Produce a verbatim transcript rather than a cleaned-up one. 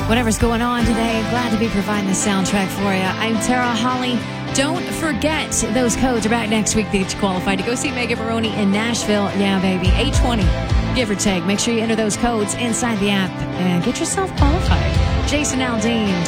whatever's going on today. Glad to be providing the soundtrack for you. I'm Tara Holly. Don't forget, those codes are back next week to get you qualified to go see Megan Baroni in Nashville. Yeah, baby. eight twenty, give or take. Make sure you enter those codes inside the app and get yourself qualified. Jason Aldean.